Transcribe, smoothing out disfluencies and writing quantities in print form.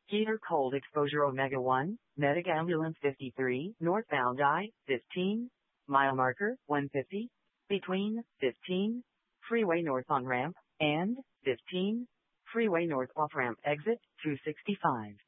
Heater cold exposure Omega 1, Medic ambulance 53, northbound I-15, mile marker 150, between 15, freeway north on ramp, and 15, freeway north off ramp exit 265.